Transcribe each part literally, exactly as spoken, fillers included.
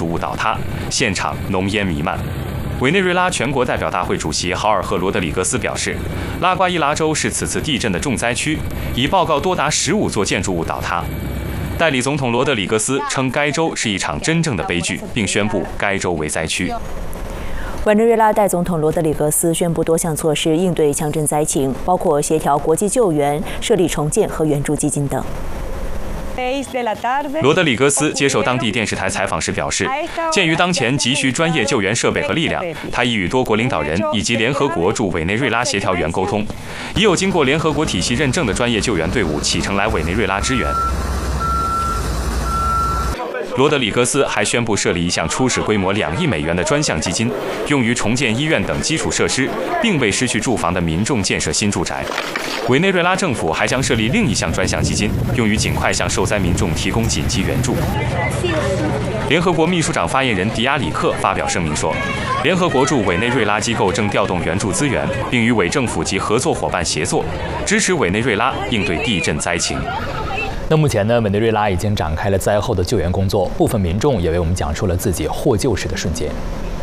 筑物倒塌，现场浓烟弥漫。委内瑞拉全国代表大会主席豪尔赫·罗德里格斯表示，拉瓜伊拉州是此次地震的重灾区，已报告多达十五座建筑物倒塌。代理总统罗德里格斯称，该州是一场真正的悲剧，并宣布该州为灾区。 委内瑞拉代总统罗德里格斯宣布多项措施应对强震灾情，包括协调国际救援、设立重建和援助基金等。 罗德里格斯接受当地电视台采访时表示，鉴于当前急需专业救援设备和力量，他已与多国领导人以及联合国驻委内瑞拉协调员沟通，已有经过联合国体系认证的专业救援队伍启程来委内瑞拉支援。罗德里格斯还宣布设立一项初始规模两亿美元的专项基金，用于重建医院等基础设施，并为失去住房的民众建设新住宅。委内瑞拉政府还将设立另一项专项基金，用于尽快向受灾民众提供紧急援助。联合国秘书长发言人迪亚里克发表声明说，联合国驻委内瑞拉机构正调动援助资源，并与委政府及合作伙伴协作，支持委内瑞拉应对地震灾情。 那目前呢，委内瑞拉已经展开了灾后的救援工作，部分民众也为我们讲述了自己获救时的瞬间。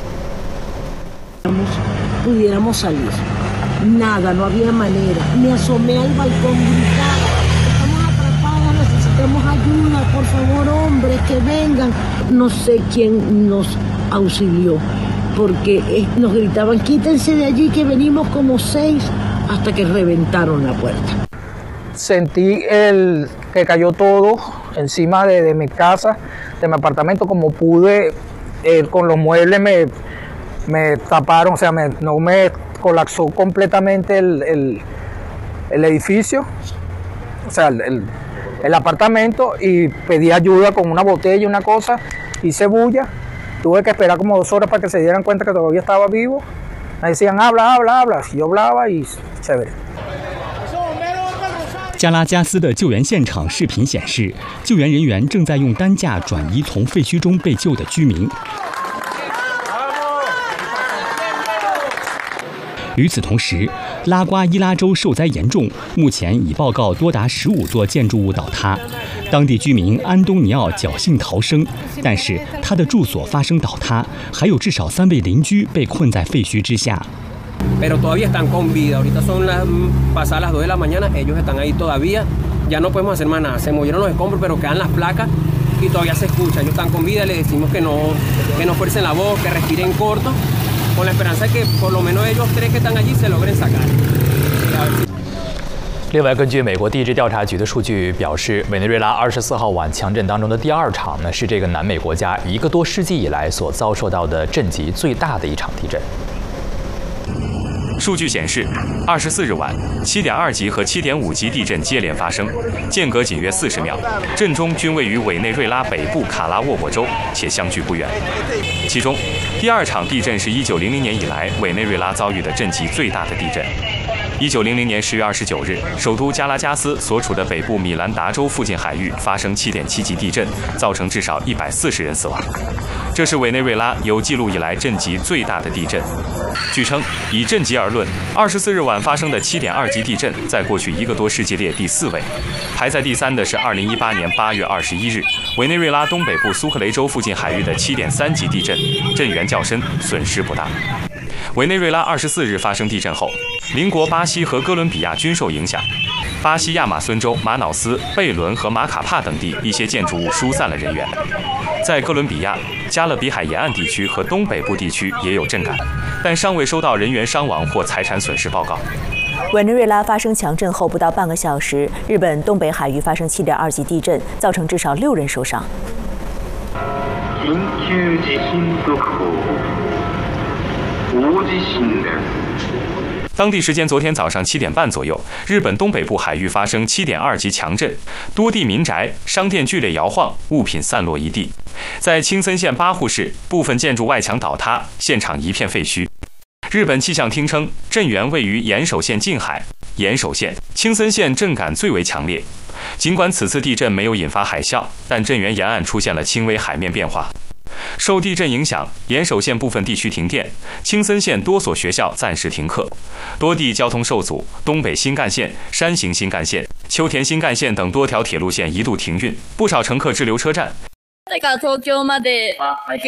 pudiéramos salir. Nada, no había manera. Me asomé al balcón, gritaba, estamos atrapadas, necesitamos ayuda, por favor, hombres, que vengan. No sé quién nos auxilió, porque nos gritaban, quítense de allí, que venimos como seis, hasta que reventaron la puerta. Sentí el, que cayó todo encima de, de mi casa, de mi apartamento, como pude, eh, con los muebles me, me taparon, o sea, me, no me colapsó completamente el, el, el edificio, o sea, el, el, el apartamento, y pedí ayuda con una botella y una cosa, hice bulla, tuve que esperar como dos horas para que se dieran cuenta que todavía estaba vivo. Me decían, habla, habla, habla, y yo hablaba y chévere. 加拉加斯的救援现场视频显示，救援人员正在用担架转移从废墟中被救的居民。与此同时，拉瓜伊拉州受灾严重，目前已报告多达十五座建筑物倒塌。当地居民安东尼奥侥幸逃生，但是他的住所发生倒塌，还有至少三位邻居被困在废墟之下。 Pero todavía están con vida. Ahorita son las pasadas las dos de la mañana, ellos están ahí todavía. Ya no podemos hacer más nada. Se movieron los escombros, pero quedan las placas y todavía se escucha. Ellos están con vida. Les decimos que no, que no fuercen la voz, que respiren corto, con la esperanza de que por lo menos ellos tres que están allí se logren sacar. 另外，根据美国地质调查局的数据表示，委内瑞拉二十四号晚强震当中的第二场呢，是这个南美国家一个多世纪以来所遭受到的震级最大的一场地震。 数据显示，二十四日晚，七点二级和七点五级地震接连发生，间隔仅约四十秒，震中均位于委内瑞拉北部卡拉沃沃州，且相距不远。其中，第二场地震是一九零零年以来委内瑞拉遭遇的震级最大的地震。一九零零年十月二十九日，首都加拉加斯所处的北部米兰达州附近海域发生七点七级地震，造成至少一百四十人死亡。这是委内瑞拉有记录以来震级最大的地震。据称，以震级而论，二十四日晚发生的七点二级地震，在过去一个多世纪列第四位，排在第三的是二零一八年八月二十一日，委内瑞拉东北部苏克雷州附近海域的七点三级地震，震源较深，损失不大。委内瑞拉二十四日发生地震后，邻国巴西和哥伦比亚均受影响。巴西亚马孙州、马瑙斯、贝伦和马卡帕等地一些建筑物疏散了人员。在哥伦比亚、加勒比海沿岸地区和东北部地区也有震感，但尚未收到人员伤亡或财产损失报告。 委内瑞拉发生强震后不到半个小时，日本东北海域发生七点二级地震，造成至少六人受伤。 緊急地震速報。大地震です。 当地时间昨天早上七点半左右，日本东北部海域发生七点二级强震，多地民宅、商店剧烈摇晃，物品散落一地。在青森县八户市，部分建筑外墙倒塌，现场一片废墟。日本气象厅称，震源位于岩手县近海，岩手县、青森县震感最为强烈。尽管此次地震没有引发海啸，但震源沿岸出现了轻微海面变化。 受地震影响，岩手县部分地区停电，青森县多所学校暂时停课，多地交通受阻。东北新干线、山形新干线、秋田新干线等多条铁路线一度停运，不少乘客滞留车站。